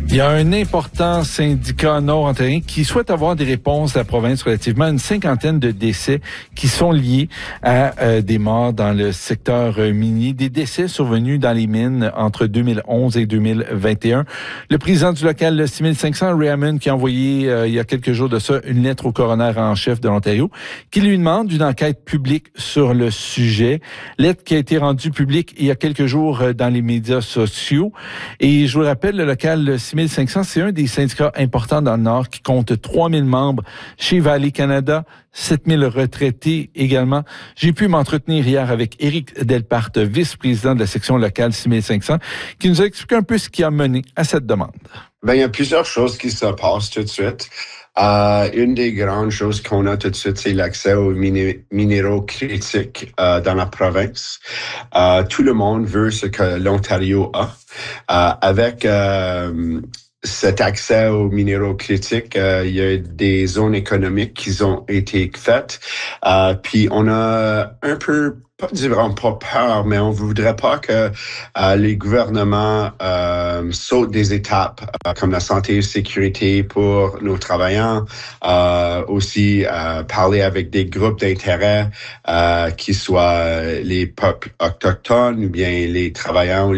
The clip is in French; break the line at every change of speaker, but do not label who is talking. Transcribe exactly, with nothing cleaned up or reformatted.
Il y a un important syndicat nord-ontarien qui souhaite avoir des réponses de la province relativement à une cinquantaine de décès qui sont liés à euh, des morts dans le secteur euh, minier, des décès survenus dans les mines entre deux mille onze et deux mille vingt et un. Le président du local le six mille cinq cents, Ray Hammond, qui a envoyé euh, il y a quelques jours de ça une lettre au coroner en chef de l'Ontario, qui lui demande une enquête publique sur le sujet. Lettre qui a été rendue publique il y a quelques jours euh, dans les médias sociaux. Et je vous rappelle, le local le six mille cinq cents, c'est un des syndicats importants dans le Nord qui compte trois mille membres chez Valley Canada, sept mille retraités également. J'ai pu m'entretenir hier avec Éric Delparte, vice-président de la section locale six mille cinq cents, qui nous a expliqué un peu ce qui a mené à cette demande.
Ben, il y a plusieurs choses qui se passent tout de suite. Euh, une des grandes choses qu'on a tout de suite, c'est l'accès aux miné- minéraux critiques euh, dans la province. Euh, tout le monde veut ce que l'Ontario a. Euh, avec euh, cet accès aux minéraux critiques, euh, il y a des zones économiques qui ont été faites. Euh, puis on a un peu, pas vraiment pas peur, mais on voudrait pas que euh, les gouvernements euh, sautent des étapes euh, comme la santé et sécurité pour nos travailleurs. Euh, aussi euh, parler avec des groupes d'intérêt euh, qui soient les peuples autochtones ou bien les travailleurs